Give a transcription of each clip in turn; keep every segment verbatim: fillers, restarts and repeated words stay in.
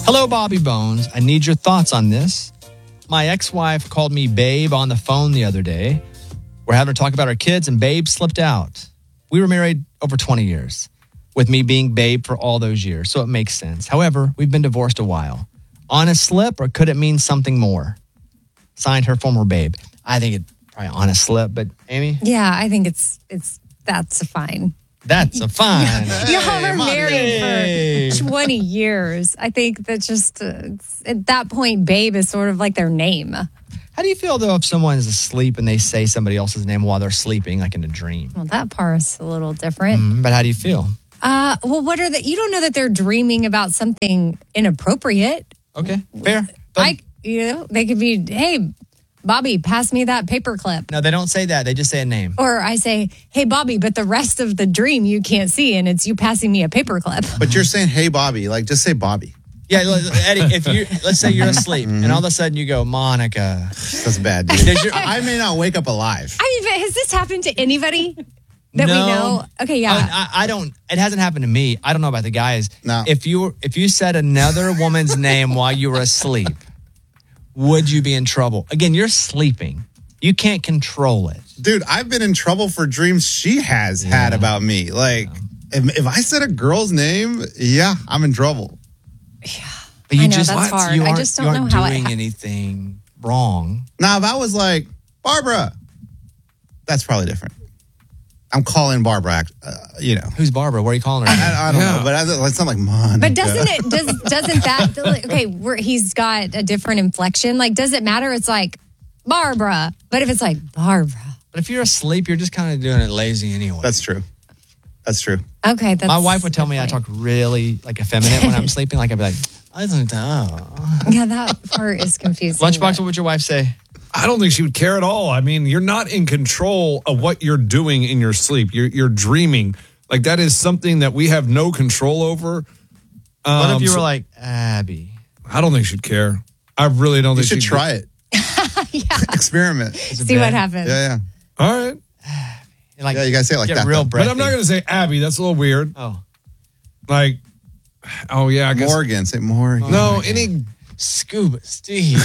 Hello, Bobby Bones. I need your thoughts on this. My ex-wife called me babe on the phone the other day. We're having to talk about our kids, and babe slipped out. We were married over twenty years, with me being babe for all those years, so it makes sense. However, we've been divorced a while. Honest slip, or could it mean something more? Signed, her former babe. I think it's probably honest slip, but Amy? Yeah, I think it's it's that's fine. That's a fine. Y'all were married Hey. for twenty years. I think that just uh, it's- at that point, babe is sort of like their name. How do you feel, though, if someone's asleep and they say somebody else's name while they're sleeping, like in a dream? Well, that part's a little different. Mm, but how do you feel? Uh, well, what are the? You don't know that they're dreaming about something inappropriate. Okay, fair. But I, you know, they could be, hey, Bobby, pass me that paperclip. no, they don't say that. They just say a name. Or I say, hey, Bobby, but the rest of the dream you can't see, and it's you passing me a paperclip. But you're saying, hey, Bobby. Like, just say Bobby. Yeah, look, Eddie, if you let's say you're asleep and all of a sudden you go, Monica. That's bad, dude. Does your- I may not wake up alive. I mean, but has this happened to anybody that No. we know? Okay, yeah. I, I don't. It hasn't happened to me. I don't know about the guys. No. If you if you said another woman's name while you were asleep, would you be in trouble? Again, you're sleeping. You can't control it. Dude, I've been in trouble for dreams she has had Yeah. about me. Like, if, if I said a girl's name, yeah, I'm in trouble. But you I know, just that's hard. You I aren't, just don't you aren't know how it doing ha- anything wrong. Now, if I was like, Barbara, that's probably different. I'm calling Barbara, act- uh, you know. Who's Barbara? What are you calling her? I, I don't Yeah. know, but I, it's not like Monica. But doesn't it, does, doesn't that, okay, we're, he's got a different inflection. Like, does it matter? It's like, Barbara. But if it's like, Barbara. But if you're asleep, you're just kind of doing it lazy anyway. That's true. That's true. Okay, that's. My wife would tell me I different. talk really like effeminate when I'm sleeping. Like I'd be like, I don't know. Yeah, that part is confusing. Lunchbox, but- what would your wife say? I don't think she would care at all. I mean, you're not in control of what you're doing in your sleep. You're you're dreaming. Like that is something that we have no control over. Um, What if you so were like, Abby? I don't think she'd care. I really don't You think should she'd try it. Yeah. Experiment. See what happens. Yeah, yeah. All right. Like, Yeah, you gotta say it like get that, real though. breathy. But I'm not going to say Abby. That's a little weird. Oh, Like, oh, yeah, I guess. Morgan. Say Morgan. No, any. Scuba Steve.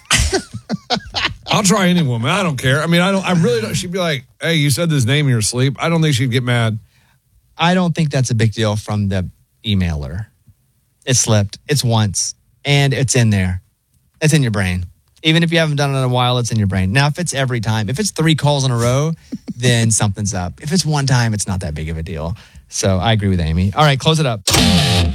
I'll try any woman. I don't care. I mean, I don't. I really don't. She'd be like, "Hey, you said this name in your sleep." I don't think she'd get mad. I don't think that's a big deal from the emailer. It slipped. It's once, and it's in there. It's in your brain. Even if you haven't done it in a while, it's in your brain. Now, if it's every time, if it's three calls in a row, then something's up. If it's one time, it's not that big of a deal. So I agree with Amy. All right, close it up.